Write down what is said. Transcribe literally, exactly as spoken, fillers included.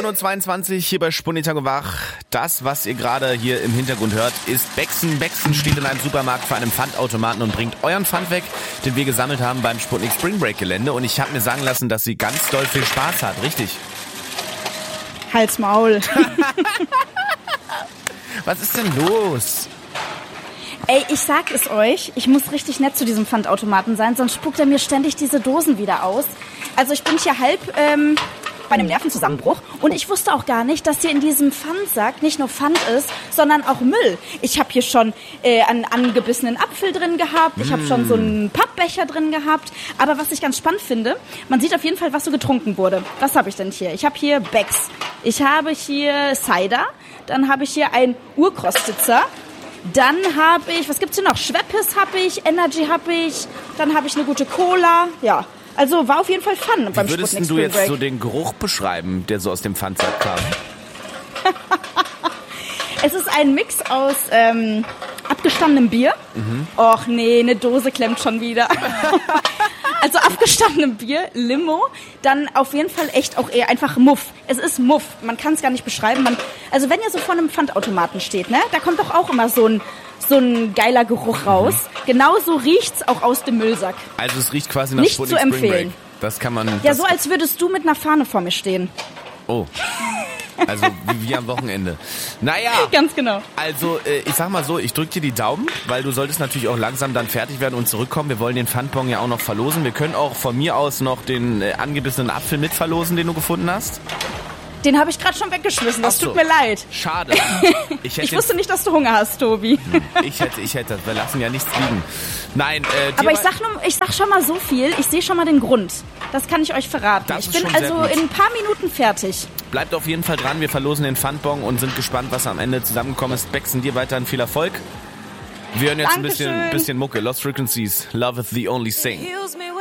neun Uhr zweiundzwanzig hier bei Sputnik Wach. Das, was ihr gerade hier im Hintergrund hört, ist Bexen. Bexen steht in einem Supermarkt vor einem Pfandautomaten und bringt euren Pfand weg, den wir gesammelt haben beim Sputnik Spring Break Gelände. Und ich habe mir sagen lassen, dass sie ganz doll viel Spaß hat. Richtig? Halt's Maul. Was ist denn los? Ey, ich sag es euch, ich muss richtig nett zu diesem Pfandautomaten sein, sonst spuckt er mir ständig diese Dosen wieder aus. Also ich bin hier halb ähm, bei einem Nervenzusammenbruch und ich wusste auch gar nicht, dass hier in diesem Pfandsack nicht nur Pfand ist, sondern auch Müll. Ich habe hier schon äh, einen angebissenen Apfel drin gehabt, ich habe schon so einen Pappbecher drin gehabt. Aber was ich ganz spannend finde, man sieht auf jeden Fall, was so getrunken wurde. Was habe ich denn hier? Ich habe hier Becks, ich habe hier Cider, dann habe ich hier ein Urkostitzer. Dann habe ich, was gibt's hier noch? Schweppes habe ich, Energy habe ich, dann habe ich eine gute Cola. Ja, also war auf jeden Fall Fun beim Sputnik Spring Break. Wie würdest du jetzt so den Geruch beschreiben, der so aus dem Pfandsack kam? Es ist ein Mix aus ähm, abgestandenem Bier. Mhm. Och nee, eine Dose klemmt schon wieder. Also abgestandenem Bier, Limo, dann auf jeden Fall echt auch eher einfach Muff. Es ist Muff, man kann es gar nicht beschreiben. Man, also wenn ihr so vor einem Pfandautomaten steht, ne, da kommt doch auch immer so ein, so ein geiler Geruch raus. Mhm. Genauso riecht's auch aus dem Müllsack. Also es riecht quasi nach nicht Sputnik zu empfehlen. Spring Break. Das kann man... Ja, so als würdest du mit einer Fahne vor mir stehen. Oh. Also wie, wie am Wochenende. Naja. Ganz genau. Also äh, ich sag mal so, ich drück dir die Daumen, weil du solltest natürlich auch langsam dann fertig werden und zurückkommen. Wir wollen den Pfandbon ja auch noch verlosen. Wir können auch von mir aus noch den äh, angebissenen Apfel mitverlosen, den du gefunden hast. Den habe ich gerade schon weggeschmissen, das Ach so. Tut mir leid. Schade. Ich, hätte ich wusste nicht, dass du Hunger hast, Tobi. Ich hätte, ich hätte, wir lassen ja nichts liegen. Nein, äh, aber ich sag, nur, ich sag schon mal so viel, ich sehe schon mal den Grund. Das kann ich euch verraten. Das ich ist bin schon sehr also gut. in ein paar Minuten fertig. Bleibt auf jeden Fall dran, wir verlosen den Pfandbon und sind gespannt, was am Ende zusammengekommen ist. Bexen, dir weiterhin viel Erfolg. Wir hören jetzt Dankeschön. ein bisschen, bisschen Mucke. Lost Frequencies, Love is the only thing.